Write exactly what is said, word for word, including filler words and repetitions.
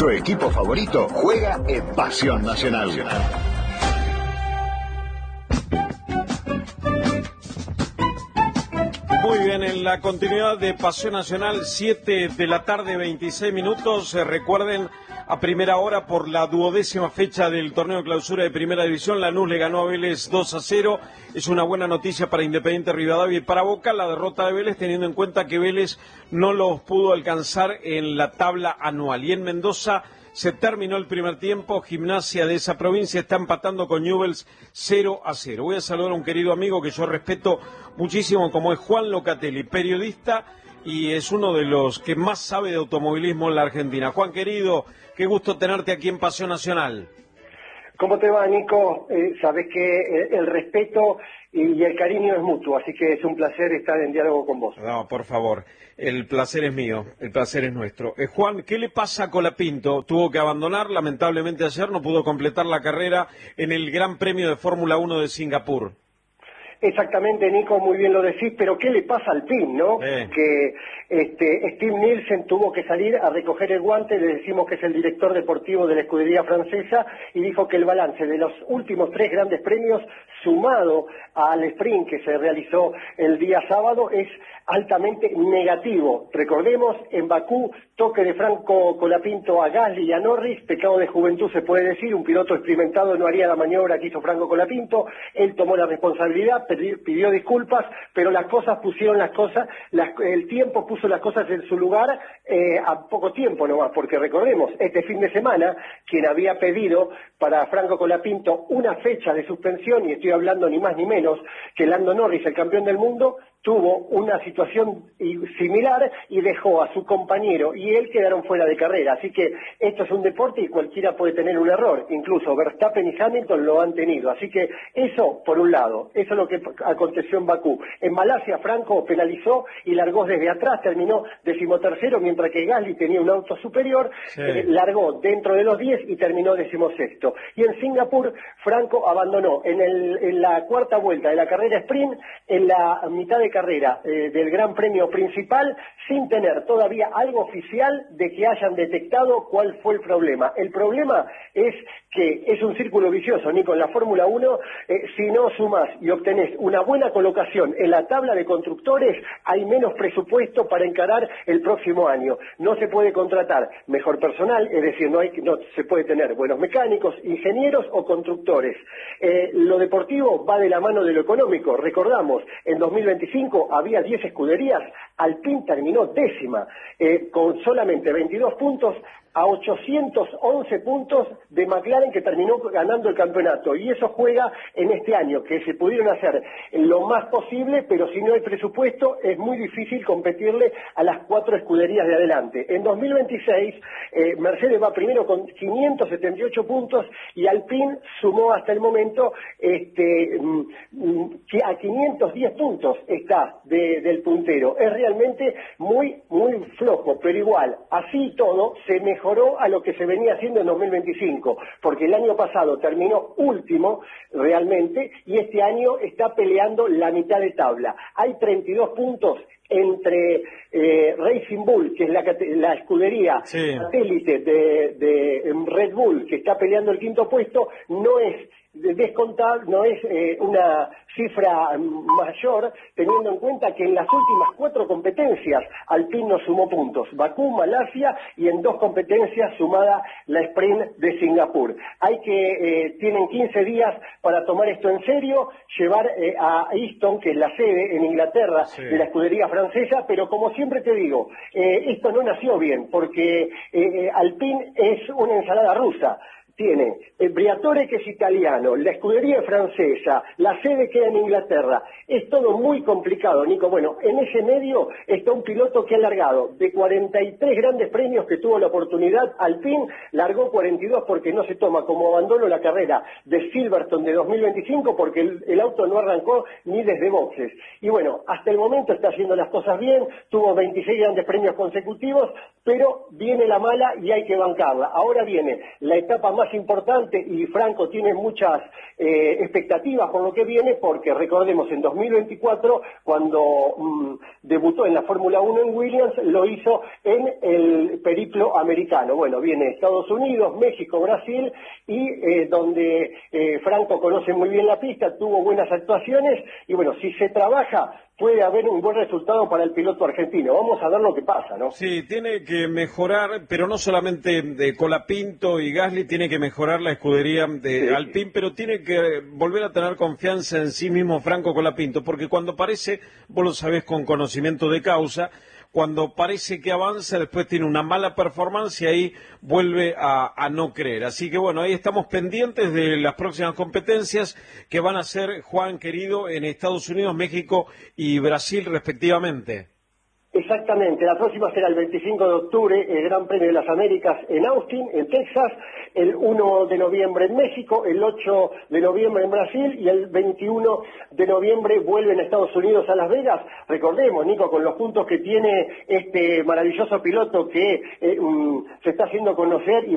Nuestro equipo favorito juega en Pasión Nacional. Muy bien, en la continuidad de Pasión Nacional, siete de la tarde, veintiséis minutos. Eh, recuerden, a primera hora por la duodécima fecha del torneo de clausura de Primera División, Lanús le ganó a Vélez dos a cero. Es una buena noticia para Independiente Rivadavia y para Boca la derrota de Vélez, teniendo en cuenta que Vélez no los pudo alcanzar en la tabla anual. Y en Mendoza se terminó el primer tiempo. Gimnasia de esa provincia está empatando con Newell's cero a cero. Voy a saludar a un querido amigo que yo respeto muchísimo, como es Juan Locatelli, periodista, y es uno de los que más sabe de automovilismo en la Argentina. Juan, querido, qué gusto tenerte aquí en Pasión Nacional. ¿Cómo te va, Nico? Eh, sabes que el respeto y el cariño es mutuo, así que es un placer estar en diálogo con vos. No, por favor, el placer es mío, el placer es nuestro. Eh, Juan, ¿qué le pasa a Colapinto? Tuvo que abandonar, lamentablemente ayer no pudo completar la carrera en el Gran Premio de Fórmula uno de Singapur. Exactamente, Nico, muy bien lo decís, pero ¿qué le pasa al P I N, no? Eh. Que este, Steve Nielsen tuvo que salir a recoger el guante, le decimos que es el director deportivo de la escudería francesa, y dijo que el balance de los últimos tres grandes premios, sumado al sprint que se realizó el día sábado, es altamente negativo. Recordemos, en Bakú, toque de Franco Colapinto a Gasly y a Norris, pecado de juventud se puede decir, un piloto experimentado no haría la maniobra que hizo Franco Colapinto, él tomó la responsabilidad, pidió disculpas, pero las cosas pusieron las cosas, las, el tiempo puso las cosas en su lugar eh, a poco tiempo nomás, porque recordemos, este fin de semana, quien había pedido para Franco Colapinto una fecha de suspensión, y estoy hablando ni más ni menos que Lando Norris, el campeón del mundo, tuvo una situación similar y dejó a su compañero y él quedaron fuera de carrera. Así que esto es un deporte y cualquiera puede tener un error. Incluso Verstappen y Hamilton lo han tenido. Así que eso, por un lado, eso es lo que aconteció en Bakú. En Malasia, Franco penalizó y largó desde atrás, terminó decimotercero, mientras que Gasly tenía un auto superior, sí. eh, largó dentro de los diez y terminó decimosexto. Y en Singapur, Franco abandonó en, el, en la cuarta vuelta de la carrera sprint, en la mitad de carrera eh, del Gran Premio principal, sin tener todavía algo oficial de que hayan detectado cuál fue el problema. El problema es que es un círculo vicioso, Nico, en la Fórmula uno, eh, si no sumas y obtenés una buena colocación en la tabla de constructores, hay menos presupuesto para encarar el próximo año. No se puede contratar mejor personal, es decir, no, hay, no se puede tener buenos mecánicos, ingenieros o constructores. Eh, lo deportivo va de la mano de lo económico. Recordamos, en dos mil veinticinco había diez escuderías, Alpine terminó décima, eh, con solamente veintidós puntos, a ochocientos once puntos de McLaren, que terminó ganando el campeonato, y eso juega en este año, que se pudieron hacer lo más posible, pero si no hay presupuesto es muy difícil competirle a las cuatro escuderías de adelante. En dos mil veintiséis eh, Mercedes va primero con quinientos setenta y ocho puntos y Alpine sumó hasta el momento este, que a quinientos diez puntos está de, del puntero. Es realmente muy, muy flojo, pero igual, así y todo, se mejoró mejoró a lo que se venía haciendo en dos mil veinticinco, porque el año pasado terminó último realmente y este año está peleando la mitad de tabla. Hay treinta y dos puntos entre eh, Racing Bull, que es la, la escudería sí. satélite de, de Red Bull, que está peleando el quinto puesto, no es descontar, no es eh, una cifra mayor, teniendo en cuenta que en las últimas cuatro competencias Alpine no sumó puntos, Bakú, Malasia, y en dos competencias sumada la sprint de Singapur. Hay que, eh, tienen quince días para tomar esto en serio, llevar eh, a Easton, que es la sede en Inglaterra sí. de la escudería francesa, pero como siempre te digo, eh, esto no nació bien, porque eh, Alpine es una ensalada rusa. Tiene el Briatore, que es italiano, la escudería francesa, la sede queda en Inglaterra. Es todo muy complicado, Nico. Bueno, en ese medio está un piloto que ha largado de cuarenta y tres grandes premios que tuvo la oportunidad. Alpine largó cuarenta y dos porque no se toma como abandono la carrera de Silverstone de dos mil veinticinco, porque el, el auto no arrancó ni desde boxes. Y bueno, hasta el momento está haciendo las cosas bien, tuvo veintiséis grandes premios consecutivos, pero viene la mala y hay que bancarla. Ahora viene la etapa más más importante, y Franco tiene muchas eh, expectativas por lo que viene, porque recordemos, en dos mil veinticuatro, cuando mmm, debutó en la Fórmula uno en Williams, lo hizo en el periplo americano. Bueno, viene Estados Unidos, México, Brasil, y eh, donde eh, Franco conoce muy bien la pista, tuvo buenas actuaciones, y bueno, si se trabaja, puede haber un buen resultado para el piloto argentino. Vamos a ver lo que pasa, ¿no? Sí, tiene que mejorar, pero no solamente de Colapinto y Gasly, tiene que mejorar la escudería de Sí. Alpine, pero tiene que volver a tener confianza en sí mismo Franco Colapinto, porque cuando parece, vos lo sabés con conocimiento de causa, cuando parece que avanza, después tiene una mala performance y ahí vuelve a, a no creer. Así que bueno, ahí estamos pendientes de las próximas competencias que van a ser, Juan querido, en Estados Unidos, México y Brasil respectivamente. Exactamente, la próxima será el veinticinco de octubre, el Gran Premio de las Américas en Austin, en Texas, el uno de noviembre en México, el ocho de noviembre en Brasil y el veintiuno de noviembre vuelven a Estados Unidos, a Las Vegas. Recordemos, Nico, con los puntos que tiene este maravilloso piloto que eh, um, se está haciendo conocer y